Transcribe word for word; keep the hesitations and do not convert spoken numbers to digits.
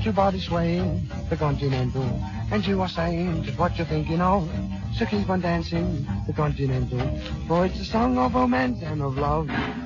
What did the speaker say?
get your body swaying, the Continental. And you are saying just what you're thinking of, so keep on dancing, the Continental. For it's a song of romance and of love.